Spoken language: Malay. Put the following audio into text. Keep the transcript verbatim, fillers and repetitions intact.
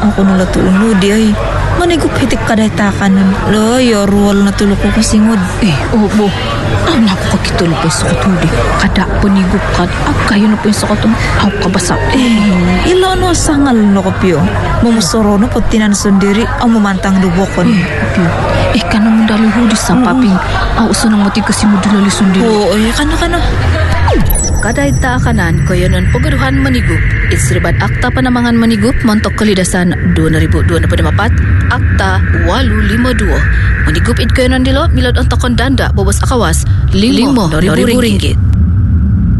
ako nula tulong nudi ay manigup hitik kadaytakan nun. Lo, yorwal na tulog ko kasingod. Eh, obo. Anak ko kitulo pa yung sukatudi. Kada panigup ka. Agkayo na po yung sukatong. Aw kabasa. Eh, ilo no sangal no kopyo. Mumusoro no pag tinansundiri ang mamantang dubokon. Eh, kopyo. Eh, kanang mundali hudis sa paping. Aw, uso nang mati kasi mo dulali sundiri. Oo, eh, kano-kano. Kaday taakanan ko yun ang pagaduhan manigup. Isribat akta panamangan manigup montok kalidasan dua ribu dua puluh empat akta walu lima dua. Manigup it ko yun ang dilo milad ang takon danda bobos akawas limo ribu ringgit.